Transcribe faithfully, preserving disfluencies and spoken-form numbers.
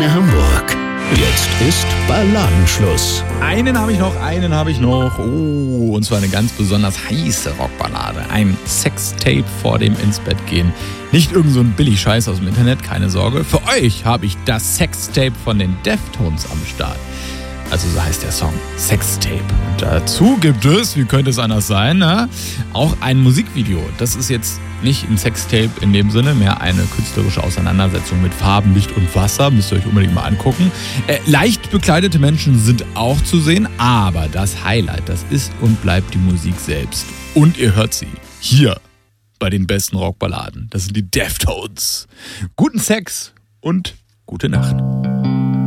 Antenne Hamburg. Jetzt ist Balladenschluss. Einen habe ich noch, einen habe ich noch. Oh, und zwar eine ganz besonders heiße Rockballade. Ein Sextape vor dem Ins-Bett-Gehen. Nicht irgend so ein Billig-Scheiß aus dem Internet, keine Sorge. Für euch habe ich das Sextape von den Deftones am Start. Also so heißt der Song, Sextape. Und dazu gibt es, wie könnte es anders sein, ne? auch ein Musikvideo. Das ist jetzt nicht ein Sextape in dem Sinne, mehr eine künstlerische Auseinandersetzung mit Farben, Licht und Wasser. Müsst ihr euch unbedingt mal angucken. Äh, leicht bekleidete Menschen sind auch zu sehen, aber das Highlight, das ist und bleibt die Musik selbst. Und ihr hört sie hier bei den besten Rockballaden. Das sind die Deftones. Guten Sex und gute Nacht.